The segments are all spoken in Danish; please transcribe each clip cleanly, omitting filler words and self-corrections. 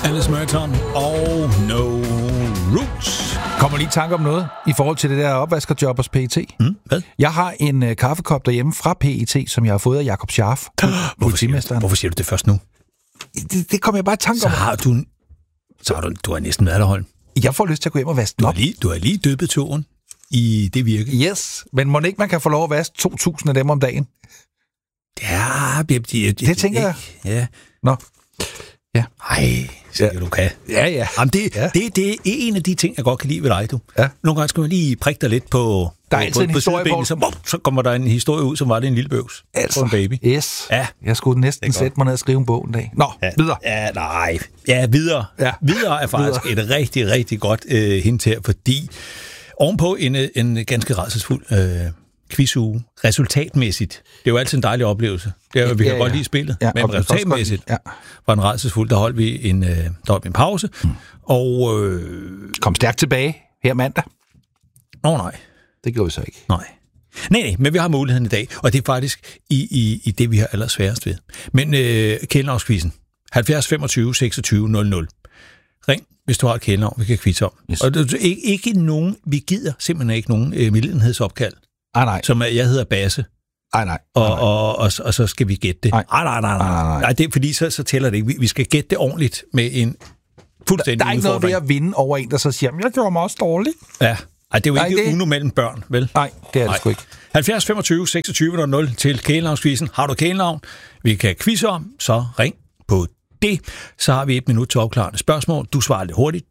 Alice Merton og No Roots. Kommer lige i tanke om noget i forhold til det der opvaskerjob hos PET? Hvad? Jeg har en kaffekop derhjemme fra PET, som jeg har fået af Jakob Scharf, politimesteren. Hvorfor siger du det først nu? Det kommer jeg bare i tanke om. Du har næsten været der, Holm. Jeg får lyst til at gå hjem og vaske den op. Du har lige døbet tåen i det virke. Yes, men må ikke man kan få lov at vaske 2.000 af dem om dagen? Ja, det tænker jeg. Ja. Nå. Ja. Ej, så du kan. Ja. Jamen, det er en af de ting, jeg godt kan lide ved dig, du. Ja. Nogle gange skal man lige prikke dig lidt på... Der er altid en historie på. Så kommer der en historie ud, som var det en lille bøvs. Altså, en baby. Yes. Ja. Jeg skulle næsten sætte mig ned og skrive en bog en dag. Nå, videre. Ja, nej. Ja, videre. Ja. Videre er faktisk et rigtig, rigtig godt hint her, fordi ovenpå en ganske rædselsfuld quizuge, resultatmæssigt. Det er jo altid en dejlig oplevelse. Det er, vi kan godt lide spillet, men resultatmæssigt var en rædselsfuld. Der holdt vi en pause, og... Kom stærkt tilbage her mandag. Nej. Det gjorde vi så ikke. Nej, men vi har muligheden i dag, og det er faktisk i det, vi har allersværest ved. Men kælenavnskvisten, 70 25 26 00. Ring, hvis du har et kælenavn, vi kan quizze om. Yes. Og ikke nogen, vi gider simpelthen ikke nogen medlidenhedsopkald. Nej. Som jeg hedder Basse. Nej. Og så skal vi gætte det. Nej, det er fordi, så tæller det ikke. Vi skal gætte det ordentligt med en fuldstændig Der er ikke noget ved at vinde over en, der så siger, jeg gjorde mig også dårligt. Ja. Ej, det er jo ikke uno mellem børn, vel? Nej, det er det sgu ikke. 70 25 26 00 til kælenavnskvisten. Har du kælenavn, vi kan quizze om, så ring på det. Så har vi 1 minut til opklarende spørgsmål. Du svarer lidt hurtigt.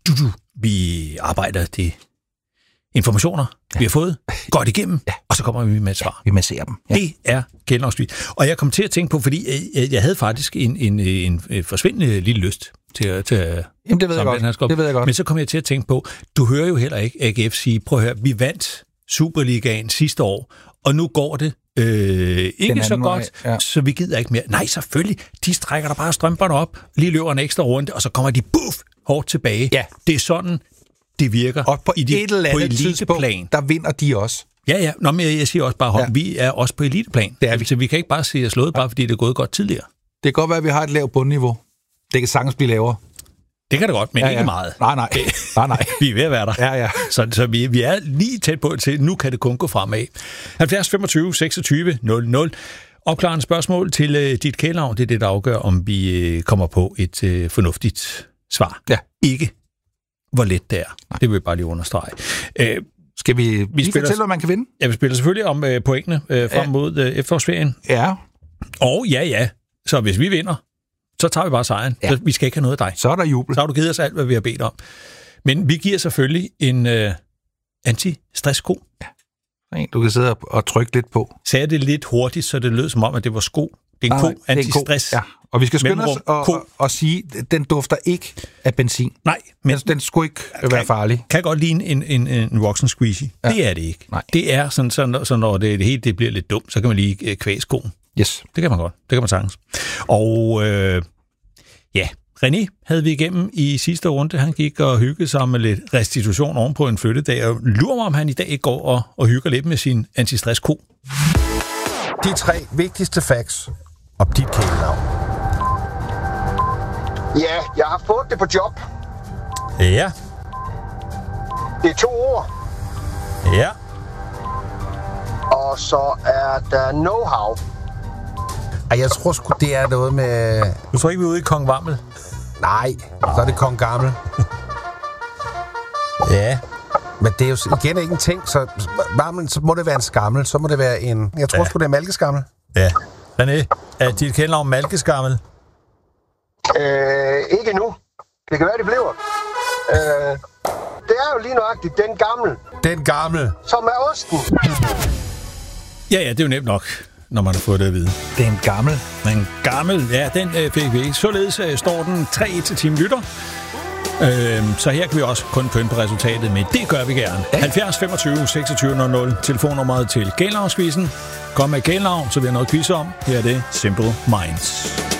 Vi arbejder de informationer, vi har fået, godt igennem, og så kommer vi med et svar. Vi masserer dem. Ja. Det er kælenavnskvisten. Og jeg kom til at tænke på, fordi jeg havde faktisk en forsvindende lille lyst til Jamen, det ved jeg godt. Men så kom jeg til at tænke på, du hører jo heller ikke AGF sige, prøv at høre, vi vandt Superligaen sidste år, og nu går det ikke så godt, så vi gider ikke mere. Nej, selvfølgelig, de strækker der bare strømperne op, lige løber en ekstra runde, og så kommer de hårdt tilbage. Ja. Det er sådan, det virker. Og på et eller andet tidspunkt, der vinder de også. Ja. Nå, men jeg siger også bare, vi er også på eliteplan. Det er vi. Så vi kan ikke bare sige, at slået bare fordi det er gået godt tidligere. Det kan godt være, at vi har et lavt bundniveau. Det kan sagtens blive lavere. Det kan det godt, men ikke meget. Nej. Vi er ved at være der. Ja. Så vi er lige tæt på til, nu kan det kun gå fremad. 70 25 26 00. Opklarende spørgsmål til dit kælenavn. Det er det, der afgør, om vi kommer på et fornuftigt svar. Ja. Ikke hvor let det er. Nej. Det vil jeg bare lige understrege. Skal vi fortælle, hvad man kan vinde? Ja, vi spiller selvfølgelig om pointene frem mod efterårsferien. Ja. Og ja. Så hvis vi vinder, så tager vi bare sejren. Ja. Vi skal ikke have noget af dig. Så er der jubel. Så har du givet os alt, hvad vi har bedt om. Men vi giver selvfølgelig en anti-stress-sko. Ja. Du kan sidde og trykke lidt på. Sagde det lidt hurtigt, så det lød som om, at det var sko. Det er en ko, anti-stress. Ja. Og vi skal skynde os og sige, at den dufter ikke af benzin. Nej. Men den skulle ikke være farlig. Kan godt ligne en Roxen Squeezy. Ja. Det er det ikke. Nej. Det er sådan, så når det hele det bliver lidt dumt, så kan man lige kvæge skoen. Yes. Det kan man godt. Det kan man sagtens. Og René havde vi igennem i sidste runde. Han gik og hyggede sig med lidt restitution ovenpå en flyttedag. Og lurer mig, om han i dag ikke går og hygger lidt med sin antistress-ko. De 3 vigtigste facts om dit kælenavn. Ja, jeg har fået det på job. Ja. Det er 2 ord. Ja. Og så er der know-how. Jeg tror sgu, det er noget med... Du tror ikke, vi er ude i Kong Vammel? Nej, så er det Kong Gammel. Ja. Men det er jo igen ikke en ting, så må det være en skammel, så må det være en... Jeg tror sgu, det er malkeskammel. Ja. René, er dit kælenavn malkeskammel? Ikke nu. Det kan være, det bliver. Det er jo lige nøjagtigt den gamle. Den gamle. Som er osten. Ja, det er jo nemt nok, når man har fået det at vide. Den gammel. Den gammel, ja, den fik vi. Således står den 3-1 til Team Lytter. Så her kan vi også kun pynte på resultatet, men det gør vi gerne. 70 25 26 00, telefonnummeret til kælenavnsquizzen. Kom med kælenavn, så vi har noget quiz om. Her er det Simple Minds.